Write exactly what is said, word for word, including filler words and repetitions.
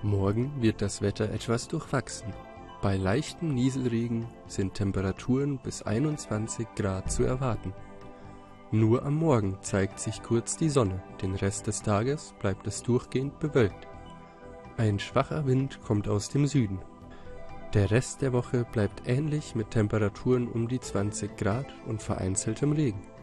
Morgen wird das Wetter etwas durchwachsen. Bei leichtem Nieselregen sind Temperaturen bis einundzwanzig Grad zu erwarten. Nur am Morgen zeigt sich kurz die Sonne, den Rest des Tages bleibt es durchgehend bewölkt. Ein schwacher Wind kommt aus dem Süden. Der Rest der Woche bleibt ähnlich mit Temperaturen um die zwanzig Grad und vereinzeltem Regen.